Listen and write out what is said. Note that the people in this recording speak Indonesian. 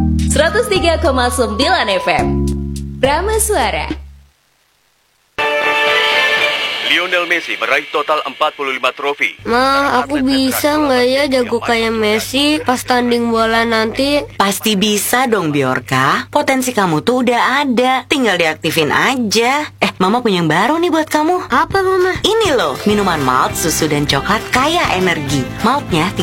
103,9 FM Brahma Suara. Lionel Messi meraih total 45 trofi. Ma, aku bisa nggak ya jago kayak Messi pas tanding bola nanti? Pasti bisa dong, Biorka. Potensi kamu tuh udah ada, tinggal diaktifin aja. Mama punya yang baru nih buat kamu. Apa, Mama? Ini loh, minuman malt, susu, dan coklat kaya energi. Maltnya